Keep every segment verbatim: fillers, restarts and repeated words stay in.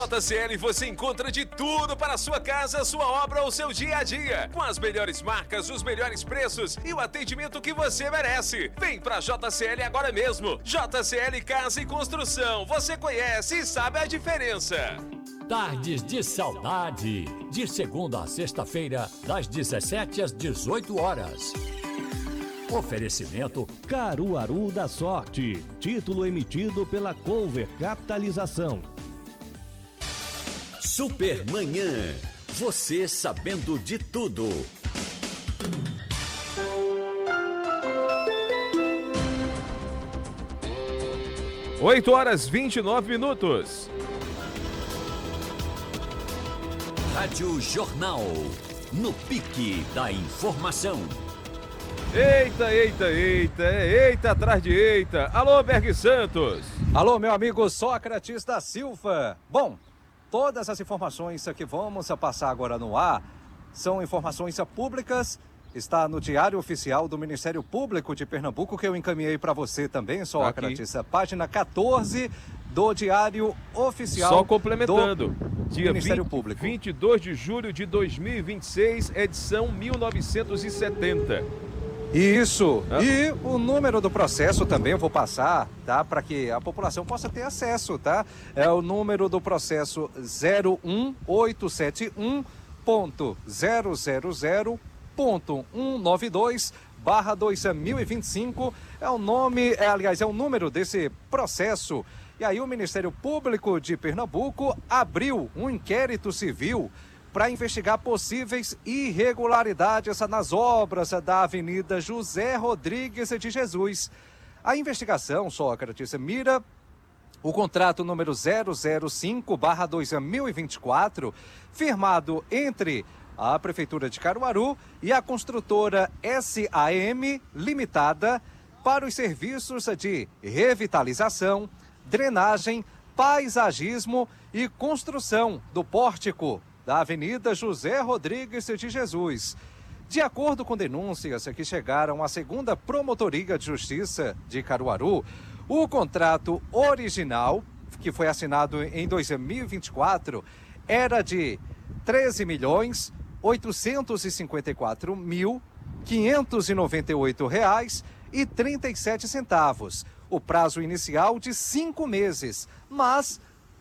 J C L você encontra de tudo para a sua casa, sua obra ou seu dia a dia. Com as melhores marcas, os melhores preços e o atendimento que você merece. Vem pra J C L agora mesmo. J C L Casa e Construção. Você conhece e sabe a diferença. Tardes de Saudade. De segunda a sexta-feira, das dezessete às dezoito horas. Oferecimento Caruaru da Sorte. Título emitido pela Cover Capitalização. Supermanhã. Você sabendo de tudo. oito horas e vinte e nove minutos. Rádio Jornal. No pique da informação. Eita, eita, eita, eita atrás de eita. Alô, Berg Santos. Alô, meu amigo Sócrates da Silva. Bom, todas as informações que vamos passar agora no ar são informações públicas. Está no Diário Oficial do Ministério Público de Pernambuco, que eu encaminhei para você também, Sócratis. A página quatorze do Diário Oficial. Só complementando. Do Dia Ministério vinte, Público. vinte e dois de julho de dois mil e vinte e seis, edição mil novecentos e setenta. Isso, ah. E o número do processo também eu vou passar, tá? Para que a população possa ter acesso, tá? É o número do processo zero um oito sete um ponto zero zero zero ponto cento e noventa e dois barra dois mil e vinte e cinco. É o nome, é, aliás, é o número desse processo. E aí o Ministério Público de Pernambuco abriu um inquérito civil para investigar possíveis irregularidades nas obras da Avenida José Rodrigues de Jesus. A investigação, Sócrates, mira o contrato número zero zero cinco barra dois mil e vinte e quatro, firmado entre a Prefeitura de Caruaru e a construtora S A M Limitada para os serviços de revitalização, drenagem, paisagismo e construção do pórtico da Avenida José Rodrigues de Jesus. De acordo com denúncias que chegaram à segunda Promotoria de Justiça de Caruaru, o contrato original, que foi assinado em dois mil e vinte e quatro, era de treze milhões oitocentos e cinquenta e quatro mil quinhentos e noventa e oito reais e trinta e sete centavos. O prazo inicial de cinco meses, mas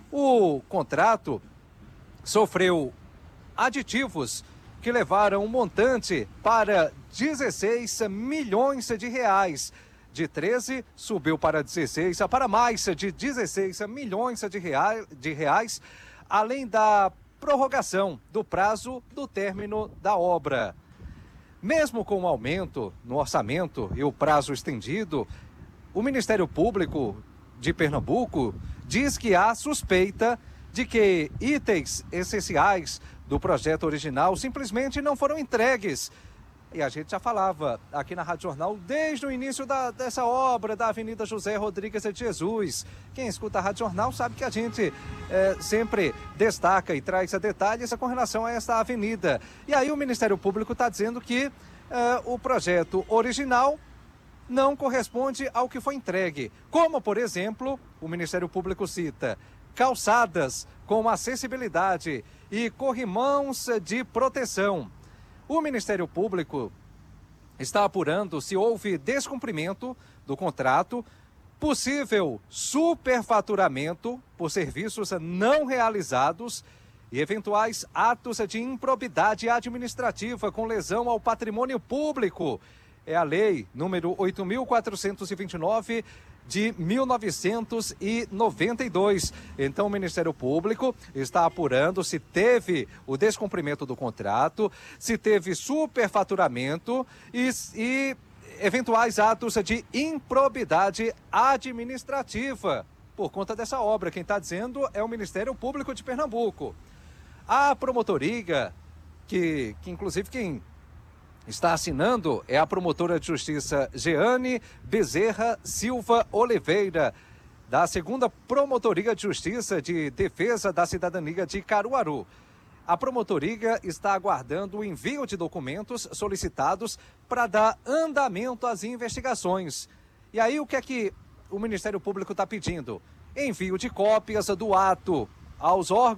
o contrato sofreu aditivos que levaram o montante para dezesseis milhões de reais. De treze, subiu para dezesseis, para mais de dezesseis milhões de reais, de reais, além da prorrogação do prazo do término da obra. Mesmo com o aumento no orçamento e o prazo estendido, o Ministério Público de Pernambuco diz que há suspeita de que itens essenciais do projeto original simplesmente não foram entregues. E a gente já falava aqui na Rádio Jornal desde o início da, dessa obra da Avenida José Rodrigues de Jesus. Quem escuta a Rádio Jornal sabe que a gente é, sempre destaca e traz detalhes com relação a essa avenida. E aí o Ministério Público está dizendo que é, o projeto original não corresponde ao que foi entregue. Como, por exemplo, o Ministério Público cita calçadas com acessibilidade e corrimãos de proteção. O Ministério Público está apurando se houve descumprimento do contrato, possível superfaturamento por serviços não realizados e eventuais atos de improbidade administrativa com lesão ao patrimônio público. É a lei número oito mil quatrocentos e vinte e nove de mil novecentos e noventa e dois. Então o Ministério Público está apurando se teve o descumprimento do contrato, se teve superfaturamento e, e eventuais atos de improbidade administrativa por conta dessa obra. Quem está dizendo é o Ministério Público de Pernambuco. A promotoria, que, que inclusive quem está assinando é a promotora de justiça Jeane Bezerra Silva Oliveira, da segunda Promotoria de Justiça de Defesa da Cidadania de Caruaru. A promotoria está aguardando o envio de documentos solicitados para dar andamento às investigações. E aí o que é que o Ministério Público está pedindo? Envio de cópias do ato aos órgãos